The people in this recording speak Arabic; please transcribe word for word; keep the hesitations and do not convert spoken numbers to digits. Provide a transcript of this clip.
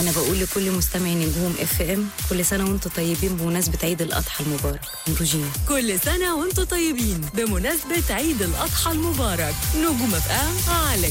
انا بقول لكل مستمعي نجوم اف ام كل سنه وانتم طيبين بمناسبه عيد الاضحى المبارك. روجين. كل سنه وانتم طيبين بمناسبه عيد الاضحى المبارك. نجوم اف ام على